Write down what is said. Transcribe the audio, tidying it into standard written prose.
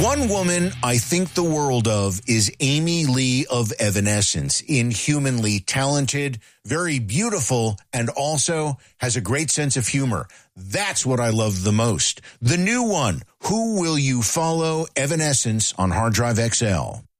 One woman I think the world of is Amy Lee of Evanescence. Inhumanly talented, very beautiful, and also has a great sense of humor. That's what I love the most. The new one, Who Will You Follow? Evanescence on Hard Drive XL.